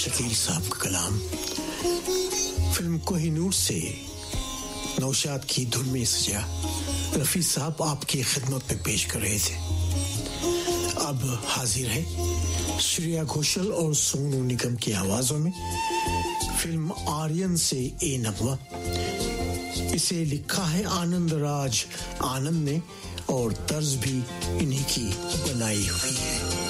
शकील साहब का कलाम फिल्म कोहिनूर से नौशाद की धुन में सजा रफी साहब आपकी खिदमत में पेश कर रहे थे। अब हाजिर है श्रेया घोषाल और सोनू निगम की आवाजों में फिल्म आर्यन से ए नगमा। इसे लिखा है आनंद राज आनंद ने और तर्ज भी इन्हीं की बनाई हुई है।